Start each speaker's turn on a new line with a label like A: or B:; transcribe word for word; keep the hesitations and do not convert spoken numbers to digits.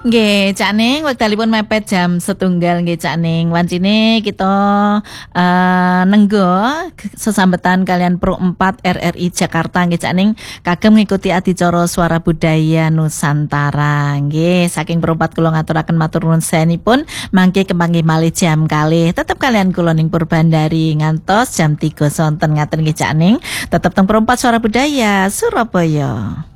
A: Nggih, Cak Ning, wekdalipun mepet jam setunggal nggih Cak Ning. Wancine kita uh, nenggo sesambetan kalian Pro empat R R I Jakarta nggih Cak Ning kagem ngikuti adicara Suara Budaya Nusantara. Nggih, saking Pro empat kula ngaturaken matur nuwun senipun, mangke kepanggih malih jam kalih. Tetep kalian kula ning Purbandari ngantos jam tiga sonten ngaten nggih Cak Ning. Tetep teng Pro empat Suara Budaya Surabaya.